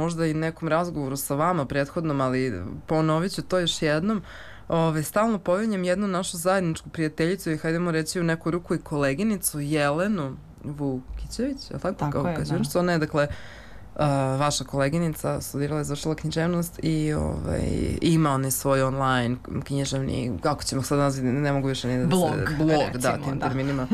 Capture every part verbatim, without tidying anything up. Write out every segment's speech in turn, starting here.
možda i nekom razgovoru sa vama prethodnom, ali ponovit ću to još jednom. Ove, stalno pominjem jednu našu zajedničku prijateljicu i hajdemo reći u neku ruku i koleginicu Jelenu Vukićević, je li tako? Tako je, da. Ona je, dakle, Uh, vaša koleginica, studirala je, završila književnost i ovaj, ima on svoj online književni, kako ćemo sad nazvati, ne mogu više ni da blog, se... Blog, recimo, da, tim da. terminima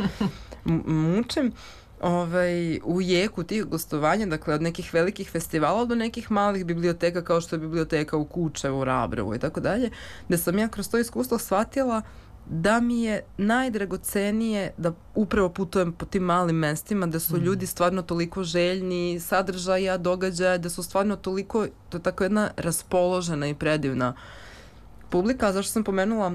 mučim. Ovaj, u jeku tih gostovanja, dakle od nekih velikih festivala do nekih malih biblioteka kao što je biblioteka u Kučevu, Rabrovu i tako dalje, gde sam ja kroz to iskustvo shvatila da mi je najdragocenije da upravo putujem po tim malim mestima da su mm. ljudi stvarno toliko željni sadržaja, događaja, da su stvarno toliko, to je tako jedna raspoložena i predivna publika. Zašto sam pomenula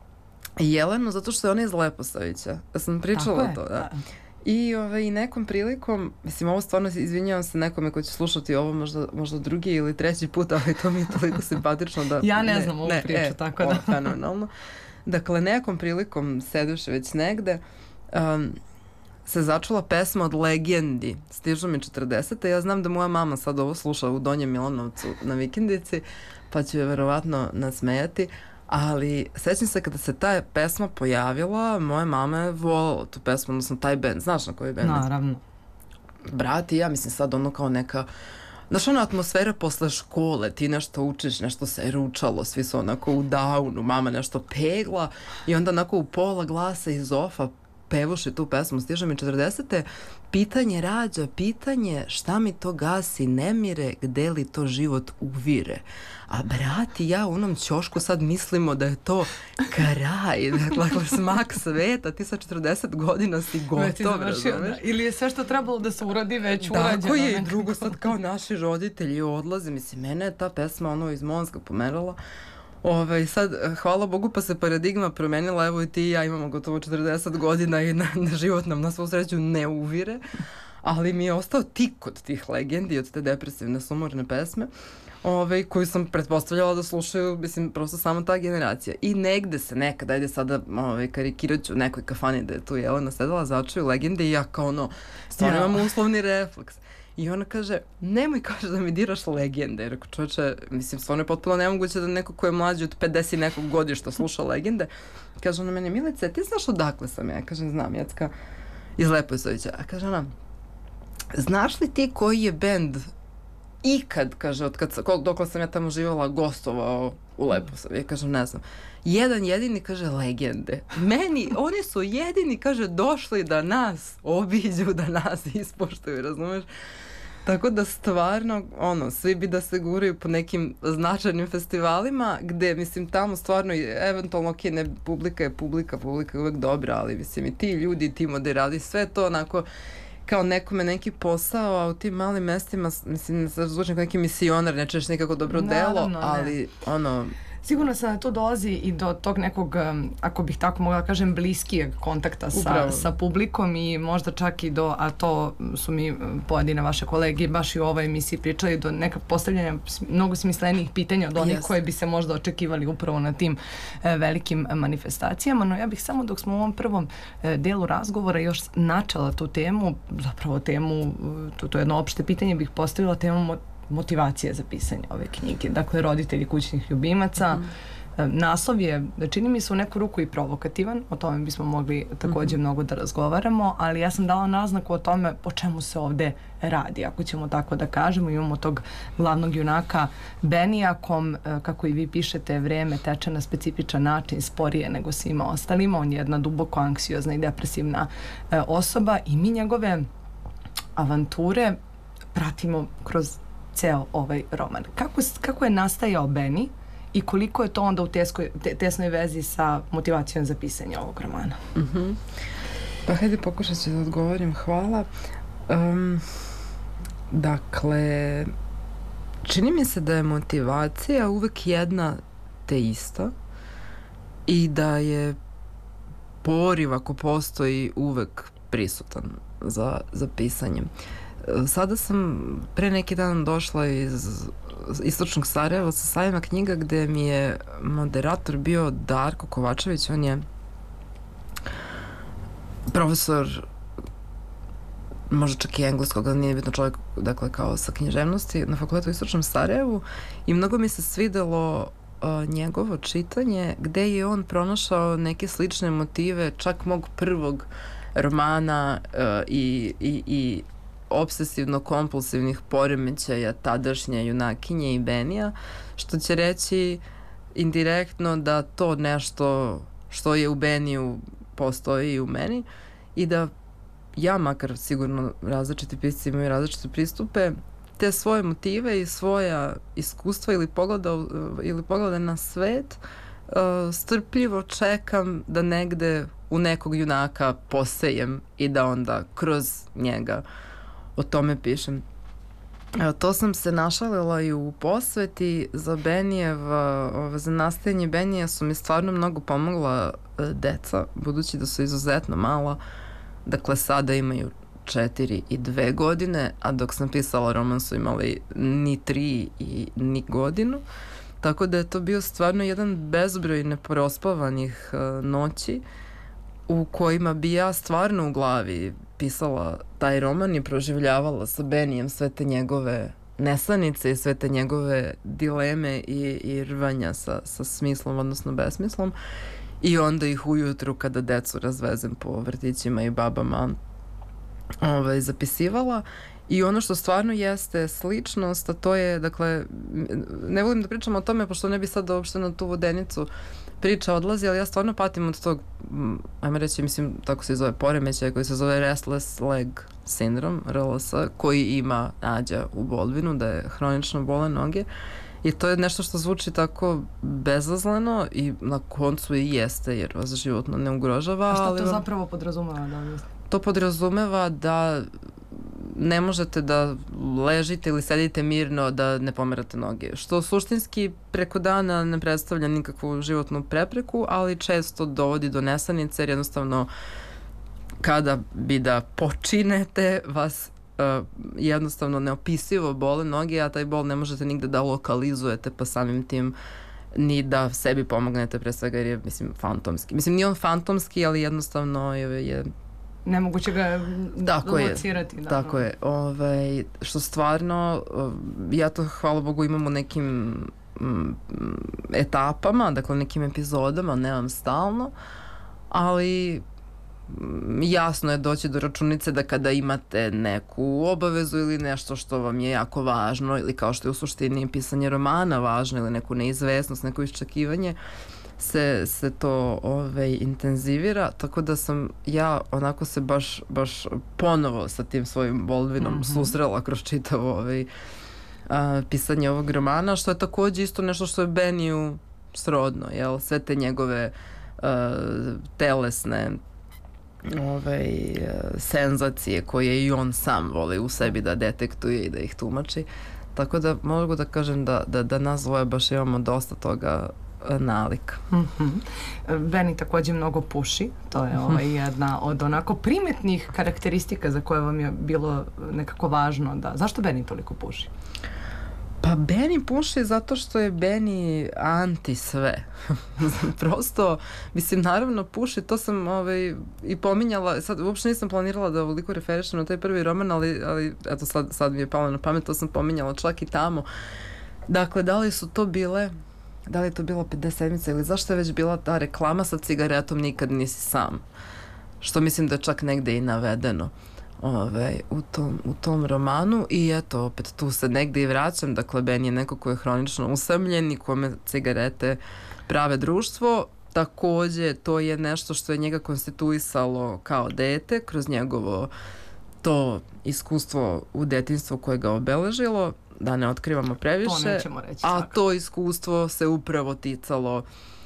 Jelenu? Zato što je ona iz Leposavića. Ja sam pričala tako to, je, da. da. I ovaj, nekom prilikom, mislim, ovo stvarno izvinjavam se nekome ko će slušati ovo možda, možda drugi ili treći put, ali to mi je toliko simpatično da... Ja ne, ne znam ovu ne, priču, e, tako da... O, fenomenalno. Dakle, nekom prilikom, seduše već negde, um, se začula pesma od Legendi, stižu mi četrdesete. Ja znam da moja mama sad ovo sluša u Donjem Milanovcu na vikendici, pa ću je verovatno nasmejati, ali sećam se kada se ta pesma pojavila, moja mama je volala tu pesmu, odnosno taj band. Znaš na koji band? Naravno. Brat i ja, mislim sad ono kao neka... Znaš, ona atmosfera posle škole, ti nešto učiš, nešto se ručalo, svi su onako u downu, mama nešto pegla i onda onako u pola glasa iz ofa pevuši tu pesmu, stiže mi četrdesete, pitanje rađa, pitanje šta mi to gasi nemire, gde li to život uvire. A brat i ja u onom ćošku sad mislimo da je to kraj, dakle smak sveta, ti sa četrdeset godina si gotov, razumeš? Ili je sve što trebalo da se uradi već urađeno. Tako je, i drugo sad kao naši roditelji odlaze, mislim, mene je ta pesma ono iz Monska pomerala. Ove, sad, hvala Bogu, pa se paradigma promenila, evo i ti i ja imamo gotovo četrdeset godina i na, na život nam na svu sreću ne uvire, ali mi je ostao tik od tih legendi, od te depresivne, sumorne pesme, ove, koju sam pretpostavljala da slušaju, mislim, prosto samo ta generacija. I negde se nekad, ajde sada ove, karikiraću u nekoj kafani da je tu Jelena sedala, začuju legende i ja kao ono, stvarno ja. imam uslovni refleks. I ona kaže, nemoj kaže da mi diraš legende. Jer ako čovječe, mislim, stvarno je potpuno nemoguće da neko ko je mlađi od pedeset nekog godišta sluša legende. Kaže ona meni, Milice, ti znaš odakle sam ja? Kažem, znam, Jacka iz Leposavića. A kaže ona, znaš li ti koji je bend ikad, kaže, od kad, dokle sam ja tamo živjela, gostovao u Leposaviću? Ja kažem, ne znam. Jedan jedini, kaže, legende. Meni, oni su jedini, kaže, došli da nas obiđu, da nas ispoštuju, razumeš? Tako da stvarno, ono, svi bi da se guraju po nekim značajnim festivalima, gde, mislim, tamo stvarno, eventualno, ok, ne, publika je publika, publika je uvek dobra, ali, mislim, i ti ljudi, ti moderali, sve to onako, kao nekome neki posao, a u tim malim mestima, mislim, ne zvučim kao neki misionar, ne čuješ nikako dobro delo, ali, ono... Sigurno sam da to dolazi i do tog nekog, ako bih tako mogla kažem, bliskijeg kontakta sa, sa publikom i možda čak i do, a to su mi pojedine vaše kolege baš i u ovoj emisiji pričali, do nekak postavljanja mnogo smislenijih pitanja od onih yes. koje bi se možda očekivali upravo na tim e, velikim manifestacijama. No ja bih samo dok smo u ovom prvom e, delu razgovora još načela tu temu, zapravo temu, to, to je jedno opšte pitanje, bih postavila temu motivacije za pisanje ove knjige. Dakle, roditelji kućnih ljubimaca. Mm-hmm. Naslov je, čini mi se u neku ruku i provokativan, o tome bismo mogli također mm-hmm. mnogo da razgovaramo, ali ja sam dala naznaku o tome o čemu se ovde radi, ako ćemo tako da kažemo. Imamo tog glavnog junaka Benija, kom, kako i vi pišete, vreme teče na specifičan način, sporije nego svima ostalima. On je jedna duboko anksiozna i depresivna osoba i mi njegove avanture pratimo kroz ceo ovaj roman. Kako, kako je nastajao Beni i koliko je to onda u teskoj, te, tesnoj vezi sa motivacijom za pisanje ovog romana? Mm-hmm. Pa hajde pokušat ću da odgovorim. Hvala. Um, dakle, čini mi se da je motivacija uvek jedna te ista i da je poriv, ako postoji, uvek prisutan za, za pisanje. Sada sam pre neki dan došla iz istočnog Sarajeva sa sajma knjiga gde mi je moderator bio Darko Kovačević. On je profesor možda čak i engleskog, ali nije bitno, čovjek, dakle, kao sa književnosti na fakultetu u Istočnom Sarajevu, i mnogo mi se svidelo uh, njegovo čitanje, gde je on pronašao neke slične motive čak mog prvog romana uh, i, i, i obsesivno-kompulsivnih poremećaja tadašnje junakinje i Benija, što će reći indirektno da to nešto što je u Beniju postoji i u meni, i da ja, makar sigurno različiti pisci imaju različite pristupe, te svoje motive i svoja iskustva ili pogleda, ili pogleda na svet uh, strpljivo čekam da negde u nekog junaka posejem i da onda kroz njega o tome pišem. Evo, to sam se našalila i u posveti za Benijeva, za nastajanje Benija su mi stvarno mnogo pomogla deca, budući da su izuzetno mala. Dakle, sada imaju četiri i dve godine, a dok sam pisala roman su imali ni tri i ni godinu. Tako da je to bio stvarno jedan bezbroj neprospavanih uh, noći u kojima bi ja stvarno u glavi pisala taj roman i proživljavala sa Benijem sve te njegove nesanice i sve te njegove dileme i, i rvanja sa, sa smislom, odnosno besmislom. I onda ih ujutru kada decu razvezem po vrtićima i babama ovaj, zapisivala. I ono što stvarno jeste sličnost, a to je, dakle, ne volim da pričam o tome, pošto ne bi sad uopšte na tu vodenicu priča odlazi, ali ja stvarno patim od tog, ajmo reći, mislim, tako se zove poremećaj, koji se zove Restless Leg Syndrome, R L S, koji ima Nađa u Baldwinu, da je hronično bole noge. I to je nešto što zvuči tako bezazleno i na koncu i jeste, jer vas životno ne ugrožava. A šta to ali zapravo podrazumeva? Da li... To podrazumeva da ne možete da ležite ili sedite mirno da ne pomerate noge, što suštinski preko dana ne predstavlja nikakvu životnu prepreku, ali često dovodi do nesanice, jer jednostavno kada bi da počinete vas uh, jednostavno neopisivo bole noge, a taj bol ne možete nigde da lokalizujete, pa samim tim ni da sebi pomognete, pre svega jer je, mislim, fantomski. Mislim, nije on fantomski, ali jednostavno je, je nemoguće ga locirati. Da, tako je. Ovaj, što stvarno, ja to, hvala Bogu, imam u nekim m, etapama, dakle nekim epizodama, nemam stalno, ali jasno je doći do računice da kada imate neku obavezu ili nešto što vam je jako važno, ili kao što je u suštini pisanje romana važno, ili neku neizvesnost, neko iščekivanje, se, se to ovaj, intenzivira, tako da sam ja onako se baš, baš ponovo sa tim svojim Baldwinom mm-hmm. susrela kroz čitavo ovaj, a, pisanje ovog romana, što je takođe isto nešto što je Beniju srodno, jel? Sve te njegove a, telesne ovaj, senzacije koje i on sam voli u sebi da detektuje i da ih tumači, tako da mogu da kažem da, da, da nas dvoje baš imamo dosta toga nalika. Mm-hmm. Beni takođe mnogo puši, to je ovaj jedna od onako primetnih karakteristika za koje vam je bilo nekako važno da... Zašto Beni toliko puši? Pa Beni puši zato što je Beni anti sve. Prosto, mislim, naravno puši, to sam ovaj, i pominjala, sad uopšte nisam planirala da ovoliko referišem na taj prvi roman, ali, ali eto sad, sad mi je palo na pamet, to sam pominjala čak i tamo. Dakle, da li su to bile... Da li je to bila pedeset sedmica ili zašto je već bila ta reklama sa cigaretom nikad nisi sam? Što mislim da je čak negde i navedeno ove, u, tom, u tom romanu. I eto, opet tu se negde i vraćam. Dakle, Ben je neko ko je hronično usamljen i kome cigarete prave društvo. Takođe, to je nešto što je njega konstituisalo kao dete kroz njegovo to iskustvo u detinjstvu koje ga obeležilo, da ne otkrivamo previše. To nećemo reći. A tako. To iskustvo se upravo ticalo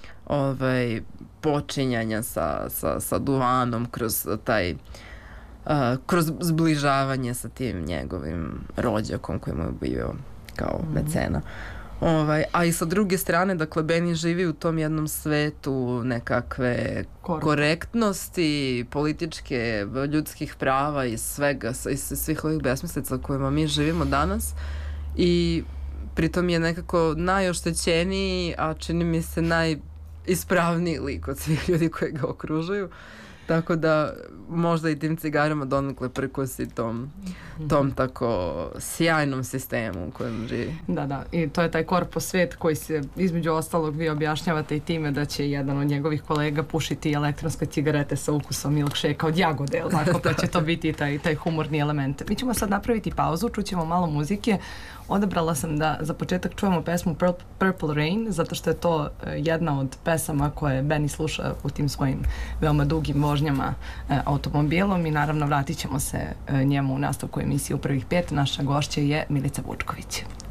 ovaj, počinjanja sa, sa, sa duvanom kroz taj uh, kroz zbližavanje sa tim njegovim rođakom koji mu je bio kao mm-hmm. mecena. Ovaj, a i sa druge strane, dakle, Beni živi u tom jednom svetu nekakve Korek. korektnosti, političke, ljudskih prava i svega, iz svih ovih besmislica kojima mi živimo danas. I pritom je nekako najoštećeniji, a čini mi se najispravniji lik od svih ljudi koji ga okružuju. Tako da možda i tim cigarama donekle prkosi tom, tom tako sjajnom sistemu u kojem živi. Da, da, i to je taj korpo svet koji se, između ostalog, vi objašnjavate i time da će jedan od njegovih kolega pušiti elektronske cigarete sa ukusom milkshake od jagode, tako pa će to biti taj, taj humorni element. Mi ćemo sad napraviti pauzu, čućemo malo muzike. Odabrala sam da za početak čujemo pesmu Purple Rain, zato što je to jedna od pesama koje Benny sluša u tim svojim veoma dugim vožnjama automobilom i naravno vratit ćemo se njemu u nastavku emisije u prvih pet. Naša gošća je Milica Vučković.